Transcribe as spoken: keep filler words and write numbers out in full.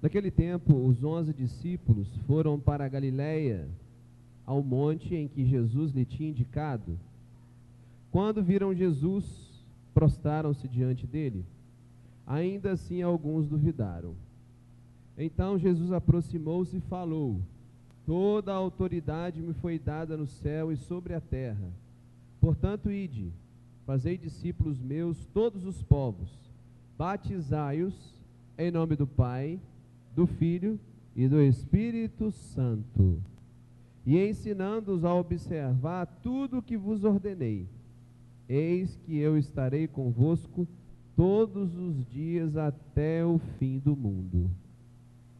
Naquele tempo, os onze discípulos foram para a Galiléia, ao monte em que Jesus lhe tinha indicado. Quando viram Jesus, prostraram-se diante dele. Ainda assim, alguns duvidaram. Então Jesus aproximou-se e falou: Toda a autoridade me foi dada no céu e sobre a terra. Portanto, ide, fazei discípulos meus todos os povos, batizai-os em nome do Pai, do Filho e do Espírito Santo, e ensinando-os a observar tudo o que vos ordenei. Eis que eu estarei convosco todos os dias até o fim do mundo.